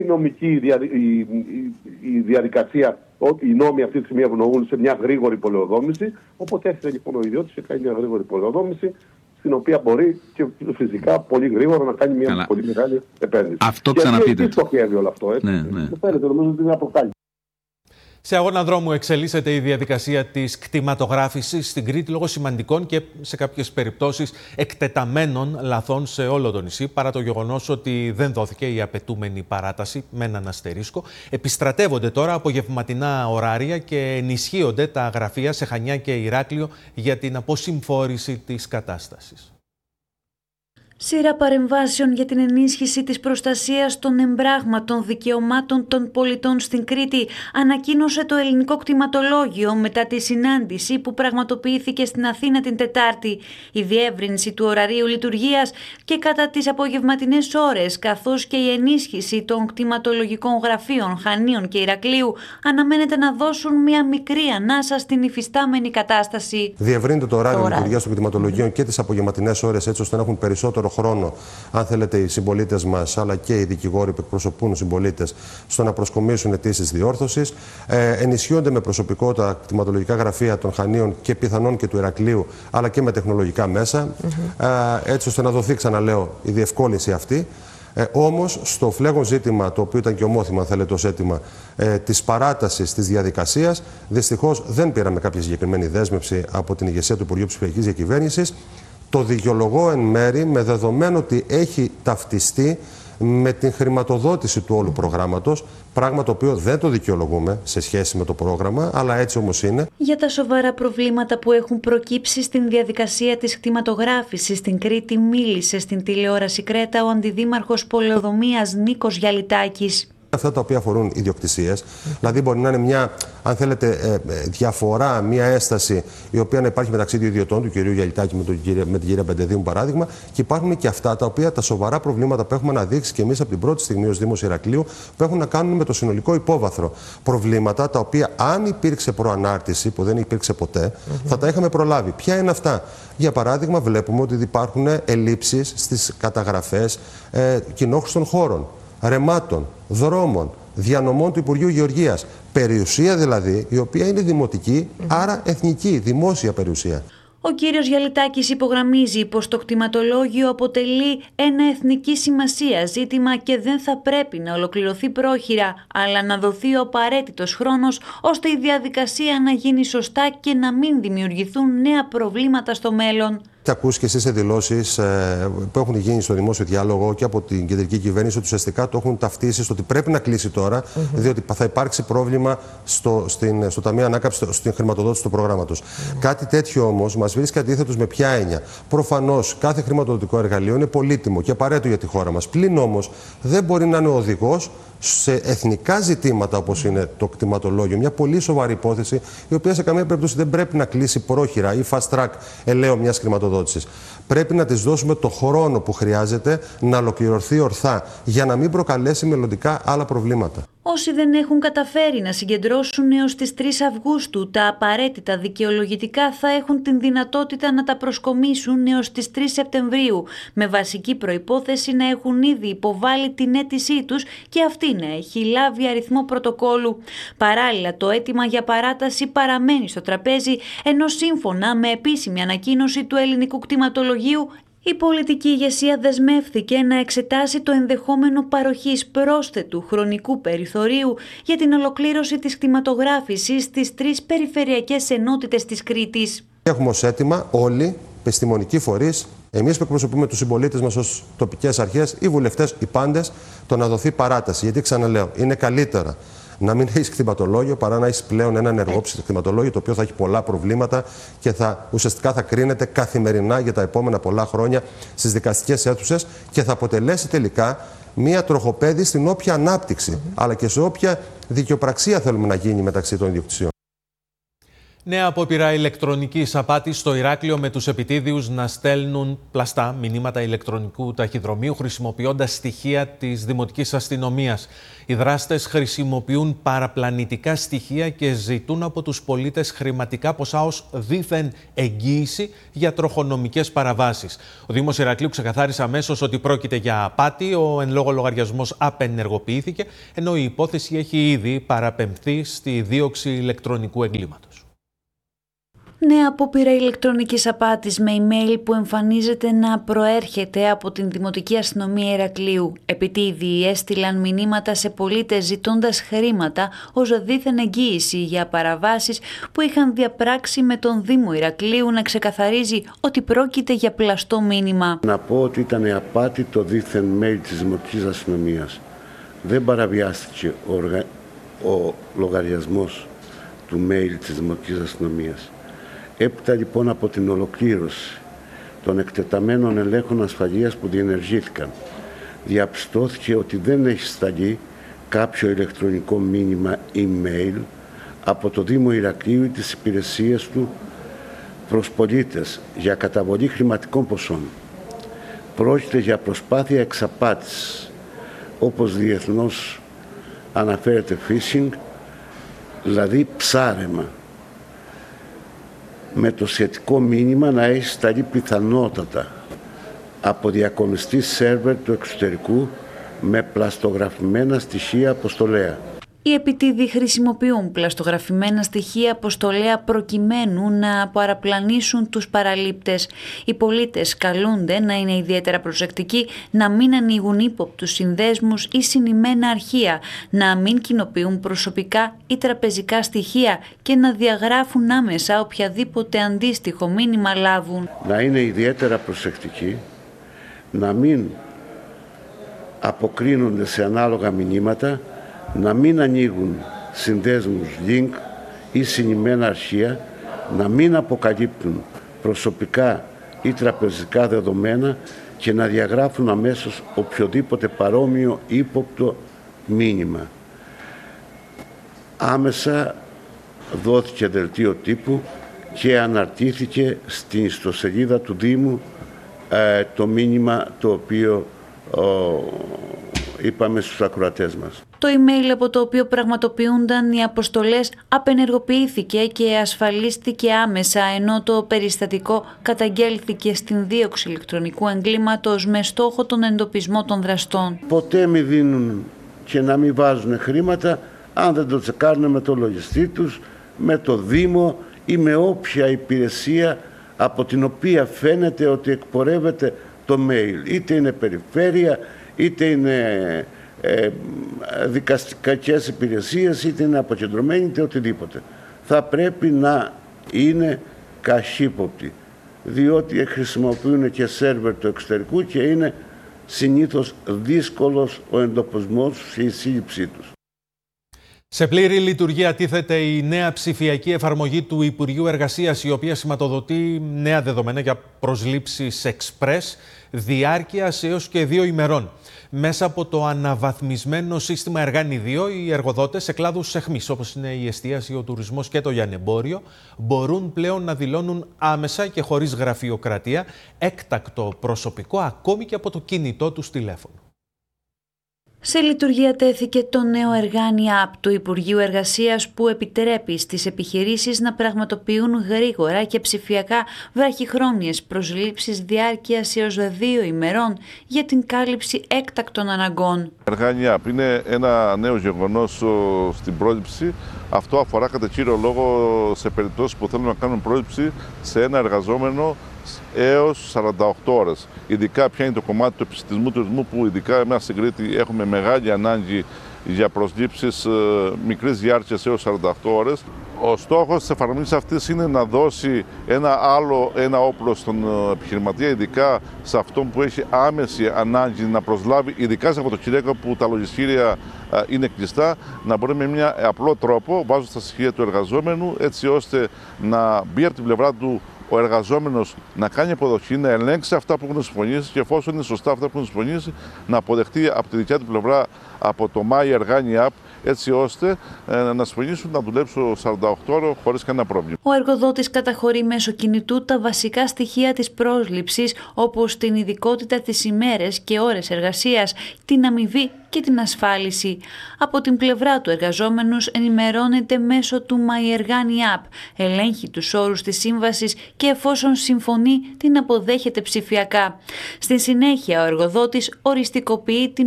η διαδικασία, οι νόμοι αυτή τη στιγμή ευνοούν σε μια γρήγορη πολεοδόμηση. Οπότε έρχεται λοιπόν ο ιδιώτης και κάνει μια γρήγορη πολεοδόμηση, στην οποία μπορεί και φυσικά πολύ γρήγορα να κάνει μια πολύ μεγάλη επένδυση. Αυτό ξαναπείτε. Γιατί στοχεύει όλο αυτό, έτσι. Ναι. Φαίνεται, νομίζω ότι είναι αποκάλυψη. Σε αγώνα δρόμου εξελίσσεται η διαδικασία της κτηματογράφησης στην Κρήτη λόγω σημαντικών και σε κάποιες περιπτώσεις εκτεταμένων λαθών σε όλο το νησί, παρά το γεγονός ότι δεν δόθηκε η απαιτούμενη παράταση με έναν αστερίσκο. Επιστρατεύονται τώρα απογευματινά ωράρια και ενισχύονται τα γραφεία σε Χανιά και Ηράκλειο για την αποσυμφόρηση της κατάστασης. Σειρά παρεμβάσεων για την ενίσχυση της προστασίας των εμπράγματων δικαιωμάτων των πολιτών στην Κρήτη ανακοίνωσε το Ελληνικό Κτηματολόγιο μετά τη συνάντηση που πραγματοποιήθηκε στην Αθήνα την Τετάρτη. Η διεύρυνση του ωραρίου λειτουργίας και κατά τις απογευματινές ώρες, καθώς και η ενίσχυση των κτηματολογικών γραφείων Χανίων και Ηρακλείου αναμένεται να δώσουν μια μικρή ανάσα στην υφιστάμενη κατάσταση. Διευρύνεται το ωράριο λειτουργίας των κτηματολογίων και τις απογευματινές ώρες, έτσι ώστε να έχουν περισσότερο χρόνο, αν θέλετε, οι συμπολίτες μας, αλλά και οι δικηγόροι που εκπροσωπούν τους συμπολίτες, στο να προσκομίσουν αιτήσεις διόρθωσης. Ενισχύονται με προσωπικό τα κτηματολογικά γραφεία των Χανίων και πιθανόν και του Ηρακλείου, αλλά και με τεχνολογικά μέσα, έτσι ώστε να δοθεί, ξαναλέω, η διευκόλυνση αυτή. Όμως, στο φλέγον ζήτημα, το οποίο ήταν και ομόθυμα, αν θέλετε, ως αίτημα της παράτασης της διαδικασίας, δυστυχώς δεν πήραμε κάποια συγκεκριμένη δέσμευση από την ηγεσία του Υπουργείου Ψηφιακής Διακυβέρνησης. Το δικαιολογώ εν μέρη με δεδομένο ότι έχει ταυτιστεί με την χρηματοδότηση του όλου προγράμματος, πράγμα το οποίο δεν το δικαιολογούμε σε σχέση με το πρόγραμμα, αλλά έτσι όμως είναι. Για τα σοβαρά προβλήματα που έχουν προκύψει στην διαδικασία της κτηματογράφησης στην Κρήτη μίλησε στην τηλεόραση Κρέτα ο αντιδήμαρχος Πολεοδομίας Νίκος Γιαλιτάκης. Αυτά τα οποία αφορούν ιδιοκτησίες, δηλαδή μπορεί να είναι μια, αν θέλετε, διαφορά, μια έσταση η οποία να υπάρχει μεταξύ των ιδιωτών, του κυρίου Γιαλιτάκη με την κυρία Πεντεδίου, παράδειγμα, και υπάρχουν και αυτά τα οποία τα σοβαρά προβλήματα που έχουμε αναδείξει και εμείς από την πρώτη στιγμή ως Δήμος Ηρακλείου, που έχουν να κάνουν με το συνολικό υπόβαθρο. Προβλήματα τα οποία, αν υπήρξε προανάρτηση, που δεν υπήρξε ποτέ, θα τα είχαμε προλάβει. Ποια είναι αυτά? Για παράδειγμα, βλέπουμε ότι υπάρχουν ελλείψεις στις καταγραφές κοινόχρηστων χώρων, ρεμάτων, δρόμων, διανομών του Υπουργείου Γεωργίας. Περιουσία δηλαδή, η οποία είναι δημοτική, άρα εθνική, δημόσια περιουσία. Ο κύριος Γιαλιτάκης υπογραμμίζει πως το κτηματολόγιο αποτελεί ένα εθνική σημασία ζήτημα και δεν θα πρέπει να ολοκληρωθεί πρόχειρα, αλλά να δοθεί ο απαραίτητος χρόνος ώστε η διαδικασία να γίνει σωστά και να μην δημιουργηθούν νέα προβλήματα στο μέλλον. Θα ακούσει και εσείς σε δηλώσεις που έχουν γίνει στο δημόσιο διάλογο και από την κεντρική κυβέρνηση ότι ουσιαστικά το έχουν ταυτίσει στο ότι πρέπει να κλείσει τώρα, διότι θα υπάρξει πρόβλημα στο Ταμείο Ανάκαμψης, στην χρηματοδότηση του προγράμματος. Κάτι τέτοιο όμως μας βρίσκει αντίθετος με ποια έννοια? Προφανώς κάθε χρηματοδοτικό εργαλείο είναι πολύτιμο και απαραίτητο για τη χώρα μας. Πλην όμως δεν μπορεί να είναι οδηγός σε εθνικά ζητήματα όπως είναι το κτηματολόγιο. Μια πολύ σοβαρή υπόθεση, η οποία σε καμία περίπτωση δεν πρέπει να κλείσει πρόχειρα ή fast track ελαίο μιας χρηματοδότησης. Πρέπει να της δώσουμε το χρόνο που χρειάζεται να ολοκληρωθεί ορθά, για να μην προκαλέσει μελλοντικά άλλα προβλήματα. Όσοι δεν έχουν καταφέρει να συγκεντρώσουν έως τις 3 Αυγούστου τα απαραίτητα δικαιολογητικά θα έχουν την δυνατότητα να τα προσκομίσουν έως τις 3 Σεπτεμβρίου, με βασική προϋπόθεση να έχουν ήδη υποβάλει την αίτησή τους και αυτή να έχει λάβει αριθμό πρωτοκόλου. Παράλληλα, το αίτημα για παράταση παραμένει στο τραπέζι, ενώ σύμφωνα με επίσημη ανακοίνωση του Ελληνικού Κτηματολογίου, η πολιτική ηγεσία δεσμεύθηκε να εξετάσει το ενδεχόμενο παροχής πρόσθετου χρονικού περιθωρίου για την ολοκλήρωση της κτηματογράφησης στις 3 περιφερειακές ενότητες της Κρήτης. Έχουμε ως αίτημα όλοι, επιστημονικοί φορείς, εμείς που εκπροσωπούμε τους συμπολίτες μας ως τοπικές αρχές, οι βουλευτές, οι πάντες, το να δοθεί παράταση. Γιατί ξαναλέω, είναι καλύτερα να μην έχει κτηματολόγιο παρά να έχει πλέον ένα ενεργόψυχο κτηματολόγιο, το οποίο θα έχει πολλά προβλήματα και ουσιαστικά θα κρίνεται καθημερινά για τα επόμενα πολλά χρόνια στις δικαστικές αίθουσες και θα αποτελέσει τελικά μία τροχοπέδη στην όποια ανάπτυξη, αλλά και σε όποια δικαιοπραξία θέλουμε να γίνει μεταξύ των ιδιοκτησιών. Νέα απόπειρα ηλεκτρονικής απάτης στο Ηράκλειο, με τους επιτίδιους να στέλνουν πλαστά μηνύματα ηλεκτρονικού ταχυδρομείου χρησιμοποιώντας στοιχεία της Δημοτικής Αστυνομίας. Οι δράστες χρησιμοποιούν παραπλανητικά στοιχεία και ζητούν από τους πολίτες χρηματικά ποσά ως δήθεν εγγύηση για τροχονομικές παραβάσεις. Ο Δήμος Ηρακλείου ξεκαθάρισε αμέσως ότι πρόκειται για απάτη. Ο εν λόγω λογαριασμός απενεργοποιήθηκε, ενώ η υπόθεση έχει ήδη παραπεμφθεί στη δίωξη ηλεκτρονικού εγκλήματος. Νέα απόπειρα ηλεκτρονικής απάτης με email που εμφανίζεται να προέρχεται από την Δημοτική Αστυνομία Ηρακλείου. Επιτίδιοι έστειλαν μηνύματα σε πολίτες ζητώντας χρήματα ως δήθεν εγγύηση για παραβάσεις που είχαν διαπράξει, με τον Δήμο Ηρακλείου να ξεκαθαρίζει ότι πρόκειται για πλαστό μήνυμα. Να πω ότι ήταν απάτη το δήθεν mail της Δημοτικής Αστυνομίας. Δεν παραβιάστηκε ο λογαριασμός του mail της Δημοτικής Αστυνομίας. Έπειτα λοιπόν από την ολοκλήρωση των εκτεταμένων ελέγχων ασφαλείας που διενεργήθηκαν, διαπιστώθηκε ότι δεν έχει σταλεί κάποιο ηλεκτρονικό μήνυμα email από το Δήμο Ηρακλείου ή τις υπηρεσίες του προς πολίτες για καταβολή χρηματικών ποσών. Πρόκειται για προσπάθεια εξαπάτησης, όπως διεθνώς αναφέρεται phishing, δηλαδή ψάρεμα, με το σχετικό μήνυμα να έχει σταλεί πιθανότατα από διακομιστή σερβερ του εξωτερικού με πλαστογραφημένα στοιχεία αποστολέα. Οι επιτίδιοι χρησιμοποιούν πλαστογραφημένα στοιχεία αποστολέα προκειμένου να παραπλανήσουν τους παραλήπτες. Οι πολίτες καλούνται να είναι ιδιαίτερα προσεκτικοί, να μην ανοίγουν ύποπτους συνδέσμους ή συνημμένα αρχεία, να μην κοινοποιούν προσωπικά ή τραπεζικά στοιχεία και να διαγράφουν άμεσα οποιαδήποτε αντίστοιχο μήνυμα λάβουν. Να είναι ιδιαίτερα προσεκτικοί, να μην αποκρίνονται σε ανάλογα μηνύματα, να μην ανοίγουν συνδέσμους link ή συνημμένα αρχεία, να μην αποκαλύπτουν προσωπικά ή τραπεζικά δεδομένα και να διαγράφουν αμέσως οποιοδήποτε παρόμοιο ύποπτο μήνυμα. Άμεσα δόθηκε δελτίο τύπου και αναρτήθηκε στην ιστοσελίδα του Δήμου το μήνυμα το οποίο είπαμε στους ακροατές μας. Το email από το οποίο πραγματοποιούνταν οι αποστολές απενεργοποιήθηκε και ασφαλίστηκε άμεσα, ενώ το περιστατικό καταγγέλθηκε στην δίωξη ηλεκτρονικού εγκλήματος με στόχο τον εντοπισμό των δραστών. Ποτέ μη δίνουν και να μην βάζουν χρήματα αν δεν το τσεκάρουν με το λογιστή τους, με το Δήμο ή με όποια υπηρεσία από την οποία φαίνεται ότι εκπορεύεται το mail. Είτε είναι περιφέρεια, είτε είναι δικαστικές υπηρεσίες, είτε είναι αποκεντρωμένοι, είτε οτιδήποτε. Θα πρέπει να είναι καχύποπτοι, διότι χρησιμοποιούν και σερβερ του εξωτερικού και είναι συνήθως δύσκολος ο εντοπισμός και η σύλληψή τους. Σε πλήρη λειτουργία τίθεται η νέα ψηφιακή εφαρμογή του Υπουργείου Εργασίας, η οποία σηματοδοτεί νέα δεδομένα για προσλήψεις εξπρές διάρκειας έως και 2 ημερών. Μέσα από το αναβαθμισμένο σύστημα Εργάνη 2, οι εργοδότες σε κλάδους εχμής, όπως είναι η εστίαση, ο τουρισμός και το λιανεμπόριο, μπορούν πλέον να δηλώνουν άμεσα και χωρίς γραφειοκρατία έκτακτο προσωπικό, ακόμη και από το κινητό τους τηλέφωνο. Σε λειτουργία τέθηκε το νέο Εργάνη App του Υπουργείου Εργασίας, που επιτρέπει στις επιχειρήσεις να πραγματοποιούν γρήγορα και ψηφιακά βραχυχρόνιες προσλήψεις διάρκειας έως 2 ημερών για την κάλυψη έκτακτων αναγκών. Εργάνη App είναι ένα νέο γεγονός στην πρόληψη. Αυτό αφορά κατά κύριο λόγο σε περιπτώσεις που θέλουν να κάνουν πρόληψη σε ένα εργαζόμενο έως 48 ώρες. Ειδικά ποια είναι το κομμάτι του επισιτισμού τουρισμού, που ειδικά εμάς στην Κρήτη έχουμε μεγάλη ανάγκη για προσλήψεις μικρής διάρκειας έως 48 ώρες. Ο στόχος της εφαρμογής αυτής είναι να δώσει ένα όπλο στον επιχειρηματία, ειδικά σε αυτόν που έχει άμεση ανάγκη να προσλάβει, ειδικά σε Σαββατοκύριακα που τα λογιστήρια είναι κλειστά, να μπορεί με μια απλό τρόπο, βάζοντας τα στοιχεία του εργαζόμενου, έτσι ώστε να μπει από την πλευρά του ο εργαζόμενος να κάνει αποδοχή, να ελέγξει αυτά που έχουν συμφωνήσει και εφόσον είναι σωστά αυτά που έχουν συμφωνήσει, να αποδεχτεί από τη δικιά του πλευρά, από το My Εργάνη App, έτσι ώστε να συμφωνήσουν να δουλέψω 48 ώρες χωρίς κανένα πρόβλημα. Ο εργοδότης καταχωρεί μέσω κινητού τα βασικά στοιχεία της πρόσληψης, όπως την ειδικότητα, τις ημέρες και ώρες εργασίας, την αμοιβή και την ασφάλιση. Από την πλευρά του εργαζόμενους ενημερώνεται μέσω του MyErgani App, ελέγχει τους όρους της σύμβασης και εφόσον συμφωνεί την αποδέχεται ψηφιακά. Στη συνέχεια ο εργοδότης οριστικοποιεί την